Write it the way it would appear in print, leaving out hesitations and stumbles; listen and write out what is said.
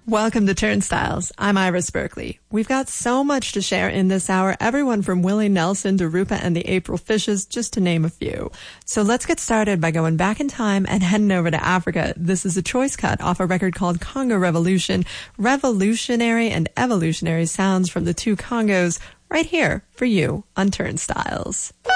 Welcome to Turnstiles. I'm Iris Berkeley. We've got so much to share in this hour, everyone from Willie Nelson to Rupa and the April Fishes, just to name a few. So let's get started by going back in time and heading over to Africa. This is a choice cut off a record called Congo Revolution, revolutionary and evolutionary sounds from the two Congos, right here for you on Turnstiles.